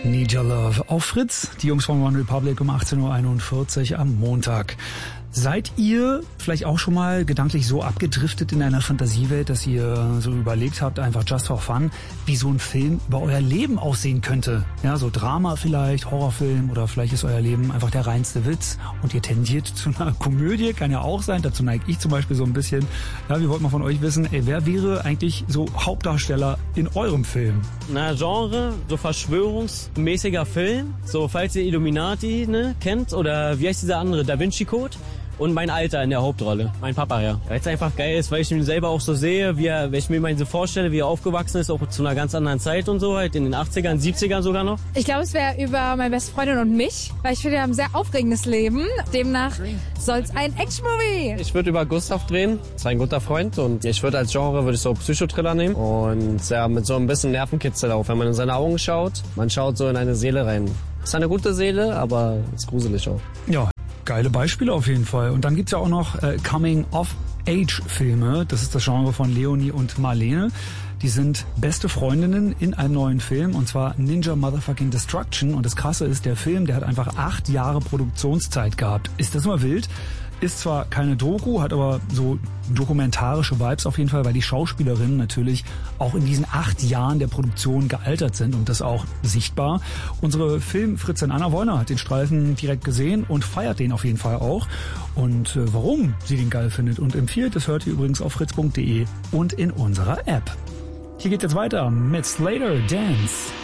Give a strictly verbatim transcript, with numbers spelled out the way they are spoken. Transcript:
Need Your Love auf Fritz, die Jungs von One Republic um achtzehn Uhr einundvierzig am Montag. Seid ihr vielleicht auch schon mal gedanklich so abgedriftet in einer Fantasiewelt, dass ihr so überlegt habt, einfach just for fun, wie so ein Film über euer Leben aussehen könnte? Ja, so Drama vielleicht, Horrorfilm oder vielleicht ist euer Leben einfach der reinste Witz und ihr tendiert zu einer Komödie, kann ja auch sein, dazu neige ich zum Beispiel so ein bisschen. Ja, wir wollten mal von euch wissen, ey, wer wäre eigentlich so Hauptdarsteller in eurem Film? Na, Genre, so verschwörungsmäßiger Film, so falls ihr Illuminati, ne, kennt, oder wie heißt dieser andere, Da Vinci Code? Und mein Alter in der Hauptrolle, mein Papa, ja. Weil es einfach geil ist, weil ich ihn selber auch so sehe, wie er, wenn ich mir mal so vorstelle, wie er aufgewachsen ist, auch zu einer ganz anderen Zeit und so, halt in den achtzigern, siebzigern sogar noch. Ich glaube, es wäre über meine beste Freundin und mich, weil ich finde, wir haben ein sehr aufregendes Leben. Demnach soll es ein Action-Movie. Ich würde über Gustav drehen, das ist ein guter Freund und ich würde als Genre würde ich so Psychothriller nehmen und ja, mit so ein bisschen Nervenkitzel auch, wenn man in seine Augen schaut, man schaut so in eine Seele rein. Ist eine gute Seele, aber ist gruselig auch. Ja. Geile Beispiele auf jeden Fall. Und dann gibt's ja auch noch äh, Coming-of-Age-Filme. Das ist das Genre von Leonie und Marlene. Die sind beste Freundinnen in einem neuen Film, und zwar Ninja Motherfucking Destruction. Und das Krasse ist, der Film, der hat einfach acht Jahre Produktionszeit gehabt. Ist das mal wild? Ist zwar keine Doku, hat aber so dokumentarische Vibes auf jeden Fall, weil die Schauspielerinnen natürlich auch in diesen acht Jahren der Produktion gealtert sind und das auch sichtbar. Unsere Filmfritzin Anna Wollner hat den Streifen direkt gesehen und feiert den auf jeden Fall auch. Und äh, warum sie den geil findet und empfiehlt, das hört ihr übrigens auf fritz punkt de und in unserer App. Hier geht jetzt weiter mit Slater Dance.